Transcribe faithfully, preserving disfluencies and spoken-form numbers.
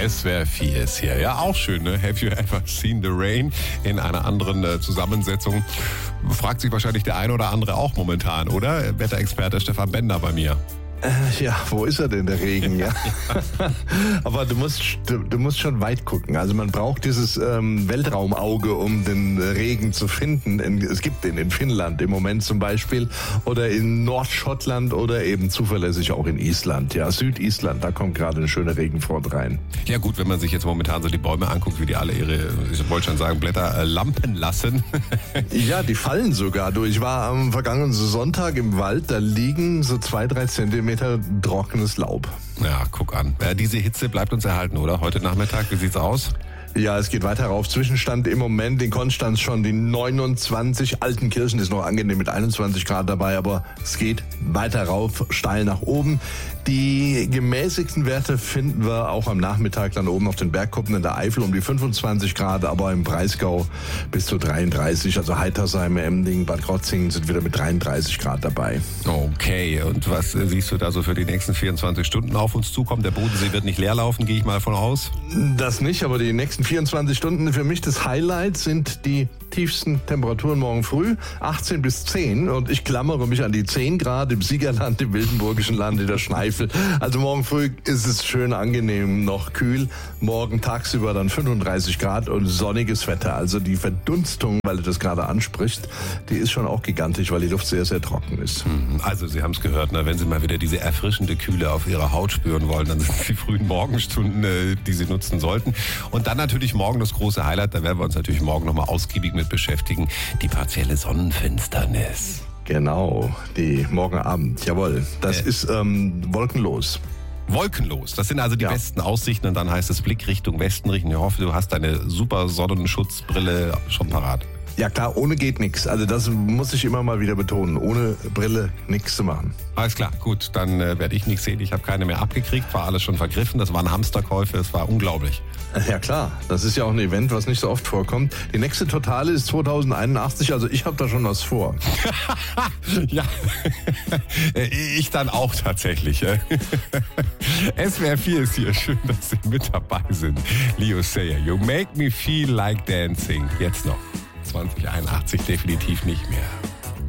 S W R vier ist hier. Ja, auch schön, ne? Have you ever seen the rain? In einer anderen äh, Zusammensetzung. Fragt sich wahrscheinlich der eine oder andere auch momentan, oder? Wetterexperte Stefan Bender bei mir. Äh, ja, wo ist er denn, der Regen? Ja. Aber du musst, du, du musst schon weit gucken. Also man braucht dieses ähm, Weltraumauge, um den Regen zu finden. In, es gibt den in Finnland im Moment zum Beispiel oder in Nordschottland oder eben zuverlässig auch in Island. Ja, Südisland, da kommt gerade eine schöne Regenfront rein. Ja gut, wenn man sich jetzt momentan so die Bäume anguckt, wie die alle ihre, ich wollte schon sagen, Blätter äh, lampen lassen. Ja, die fallen sogar. Du, ich war am vergangenen Sonntag im Wald, da liegen so zwei, drei Zentimeter trockenes Laub. Ja, guck an. Äh, diese Hitze bleibt uns erhalten, oder? Heute Nachmittag, wie sieht's aus? Ja, es geht weiter rauf. Zwischenstand im Moment in Konstanz schon die neunundzwanzig. Altenkirchen ist noch angenehm mit einundzwanzig Grad dabei, aber es geht weiter rauf, steil nach oben. Die gemäßigsten Werte finden wir auch am Nachmittag dann oben auf den Bergkuppen in der Eifel um die fünfundzwanzig Grad, aber im Breisgau bis zu dreiunddreißig. Also Heitersheim, Emding, Bad Krotzingen sind wieder mit dreiunddreißig Grad dabei. Okay, und was äh, siehst du da so für die nächsten vierundzwanzig Stunden auf uns zukommen? Der Bodensee wird nicht leer laufen, gehe ich mal von aus. Das nicht, aber die nächsten vierundzwanzig Stunden für mich das Highlight sind die tiefsten Temperaturen morgen früh, achtzehn bis zehn, und ich klammere mich an die zehn Grad im Siegerland, im Wildenburgischen Land, in der Schneifel. Also morgen früh ist es schön angenehm, noch kühl. Morgen tagsüber dann fünfunddreißig Grad und sonniges Wetter. Also die Verdunstung, weil du das gerade ansprichst, die ist schon auch gigantisch, weil die Luft sehr, sehr trocken ist. Also Sie haben es gehört, ne? Wenn Sie mal wieder diese erfrischende Kühle auf Ihrer Haut spüren wollen, dann sind es die frühen Morgenstunden, äh, die Sie nutzen sollten. Und dann natürlich morgen das große Highlight, da werden wir uns natürlich morgen nochmal ausgiebig mit beschäftigen, die partielle Sonnenfinsternis. Genau, die morgen Abend, jawohl. Das Äh. ist ähm, wolkenlos. Wolkenlos, das sind also die Ja. besten Aussichten, und dann heißt es Blick Richtung Westen richten. Ich hoffe, du hast deine super Sonnenschutzbrille schon parat. Ja klar, ohne geht nichts. Also das muss ich immer mal wieder betonen. Ohne Brille nichts zu machen. Alles klar, gut, dann äh, werde ich nichts sehen. Ich habe keine mehr abgekriegt, war alles schon vergriffen. Das waren Hamsterkäufe, es war unglaublich. Ja klar, das ist ja auch ein Event, was nicht so oft vorkommt. Die nächste Totale ist zweitausendeinundachtzig, also ich habe da schon was vor. Ja, ich dann auch tatsächlich. S W R vier ist hier, schön, dass Sie mit dabei sind. Leo Sayer, you make me feel like dancing. Jetzt noch. zwanzig einundachtzig definitiv nicht mehr.